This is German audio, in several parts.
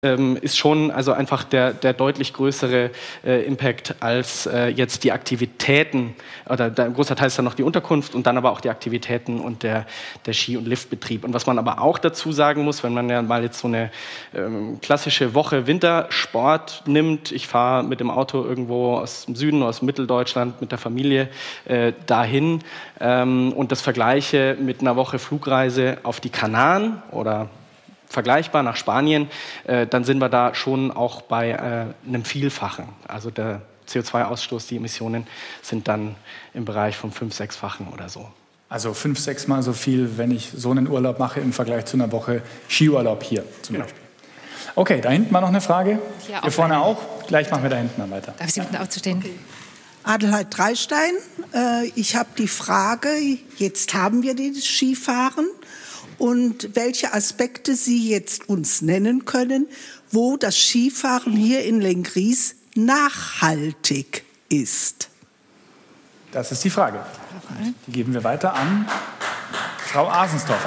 ist schon also einfach der deutlich größere Impact als jetzt die Aktivitäten, oder ein großer Teil ist dann noch die Unterkunft und dann aber auch die Aktivitäten und der Ski- und Liftbetrieb. Und was man aber auch dazu sagen muss, wenn man ja mal jetzt so eine klassische Woche Wintersport nimmt, ich fahre mit dem Auto irgendwo aus dem Süden, aus Mitteldeutschland mit der Familie dahin und das vergleiche mit einer Woche Flugreise auf die Kanaren oder vergleichbar nach Spanien, dann sind wir da schon auch bei einem Vielfachen. Also der CO2-Ausstoß, die Emissionen sind dann im Bereich von 5-, 6-fachen oder so. Also 5-, 6-mal so viel, wenn ich so einen Urlaub mache im Vergleich zu einer Woche Skiurlaub hier zum Beispiel. Okay, da hinten war noch eine Frage. Ja, hier vorne auch. Gleich machen wir da hinten dann weiter. Darf ich Sie bitten, aufzustehen? Okay. Adelheid Dreistein, ich habe die Frage, jetzt haben wir das Skifahren und welche Aspekte Sie jetzt uns nennen können, wo das Skifahren hier in Lenggries nachhaltig ist. Das ist die Frage. Die geben wir weiter an Frau Asensdorfer.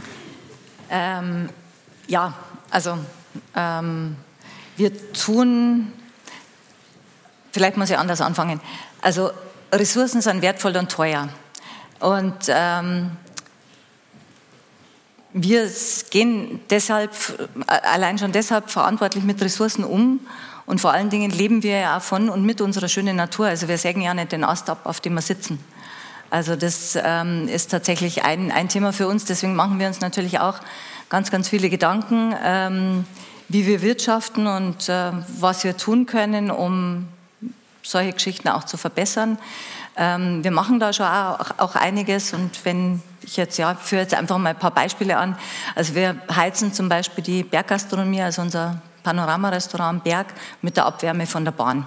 Ja, also wir tun, vielleicht muss ich anders anfangen, also Ressourcen sind wertvoll und teuer und wir gehen deshalb, allein schon deshalb verantwortlich mit Ressourcen um und vor allen Dingen leben wir ja auch von und mit unserer schönen Natur. Also wir sägen ja nicht den Ast ab, auf dem wir sitzen. Also das ist tatsächlich ein Thema für uns. Deswegen machen wir uns natürlich auch ganz, ganz viele Gedanken, wie wir wirtschaften und was wir tun können, um solche Geschichten auch zu verbessern. Wir machen da schon auch einiges und wenn ich jetzt, führe jetzt einfach mal ein paar Beispiele an. Also wir heizen zum Beispiel die Berggastronomie, also unser Panoramarestaurant am Berg, mit der Abwärme von der Bahn.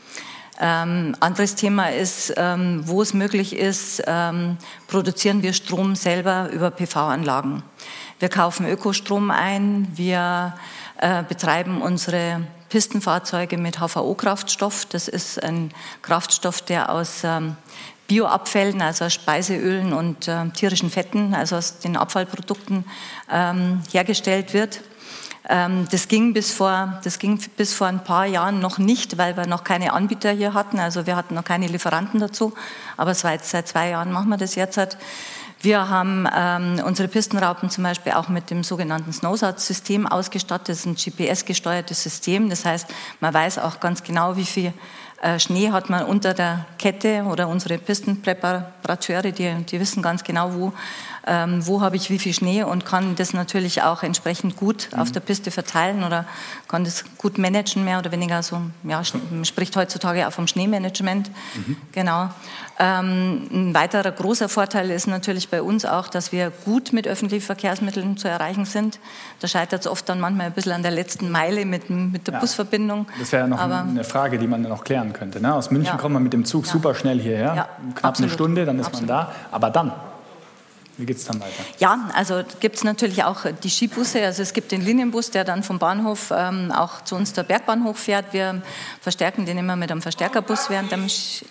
Anderes Thema ist, wo es möglich ist, produzieren wir Strom selber über PV-Anlagen. Wir kaufen Ökostrom ein, wir betreiben unsere Pistenfahrzeuge mit HVO-Kraftstoff. Das ist ein Kraftstoff, der aus Bioabfällen, also aus Speiseölen und tierischen Fetten, also aus den Abfallprodukten hergestellt wird. Das ging bis vor ein paar Jahren noch nicht, weil wir noch keine Anbieter hier hatten. Also wir hatten noch keine Lieferanten dazu. Aber seit 2 Jahren machen wir das jetzt. Wir haben unsere Pistenraupen zum Beispiel auch mit dem sogenannten Snowsat-System ausgestattet. Das ist ein GPS-gesteuertes System. Das heißt, man weiß auch ganz genau, wie viel Schnee hat man unter der Kette oder unsere Pistenpräparateure, die wissen ganz genau, wo habe ich wie viel Schnee und kann das natürlich auch entsprechend gut auf der Piste verteilen oder kann das gut managen, mehr oder weniger so, ja, man spricht heutzutage auch vom Schneemanagement. Genau. Ein weiterer großer Vorteil ist natürlich bei uns auch, dass wir gut mit öffentlichen Verkehrsmitteln zu erreichen sind. Da scheitert es oft dann manchmal ein bisschen an der letzten Meile mit der Busverbindung. Das wäre ja noch eine Frage, die man noch klären könnte. Ne? Aus München kommt man mit dem Zug super schnell hierher, knapp absolut. Eine Stunde, dann ist man da. Aber dann, wie geht es dann weiter? Ja, also gibt es natürlich auch die Skibusse. Also es gibt den Linienbus, der dann vom Bahnhof auch zu uns der Bergbahn hochfährt. Wir verstärken den immer mit einem Verstärkerbus während dem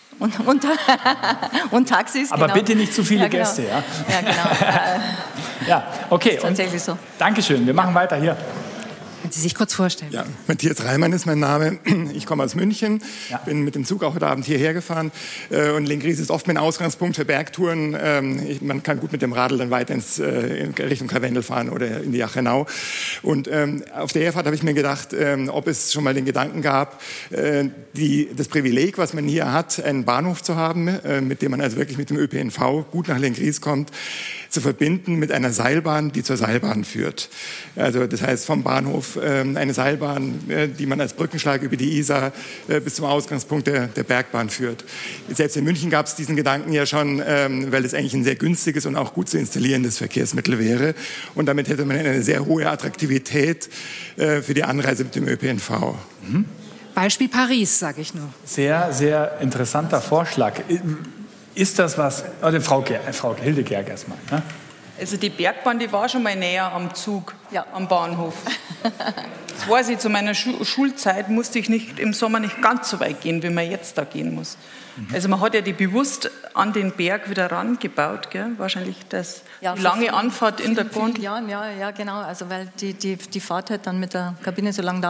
und Taxis. Aber genau. Bitte nicht zu viele Gäste, ja? Ja, genau. Ja, okay. Das ist tatsächlich so. Dankeschön, wir machen weiter hier. Können Sie sich kurz vorstellen? Ja, Matthias Reimann ist mein Name. Ich komme aus München, bin mit dem Zug auch heute Abend hierher gefahren. Und Lenggries ist oft mein Ausgangspunkt für Bergtouren. Man kann gut mit dem Radl dann weiter in Richtung Karwendel fahren oder in die Achenau. Und auf der Herfahrt habe ich mir gedacht, ob es schon mal den Gedanken gab, das Privileg, was man hier hat, einen Bahnhof zu haben, mit dem man also wirklich mit dem ÖPNV gut nach Lenggries kommt, zu verbinden mit einer Seilbahn, die zur Seilbahn führt. Also das heißt vom Bahnhof eine Seilbahn, die man als Brückenschlag über die Isar bis zum Ausgangspunkt der Bergbahn führt. Selbst in München gab es diesen Gedanken ja schon, weil es eigentlich ein sehr günstiges und auch gut zu installierendes Verkehrsmittel wäre. Und damit hätte man eine sehr hohe Attraktivität für die Anreise mit dem ÖPNV. Beispiel Paris, sage ich nur. Sehr, sehr interessanter Vorschlag. Ist das was, oder Frau Hilde Gerg erstmal, ne? Also die Bergbahn, die war schon mal näher am Zug, am Bahnhof. Das weiß ich, zu meiner Schulzeit musste ich im Sommer nicht ganz so weit gehen, wie man jetzt da gehen muss. Also man hat ja die bewusst an den Berg wieder rangebaut, gell? Wahrscheinlich die lange Anfahrt in der Bahn. Ja, genau, also weil die Fahrt halt dann mit der Kabine so lang dauert.